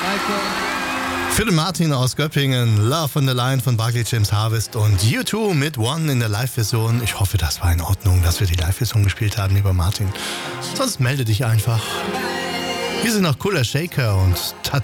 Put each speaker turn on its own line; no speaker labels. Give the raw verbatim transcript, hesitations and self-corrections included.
Für den Martin aus Göppingen, Love on the Line von Barclay James Harvest und U zwei mit One in der Live-Version. Ich hoffe, das war in Ordnung, dass wir die Live-Version gespielt haben, lieber Martin. Sonst melde dich einfach. Wir sind noch Cooler Shaker und Tattoo.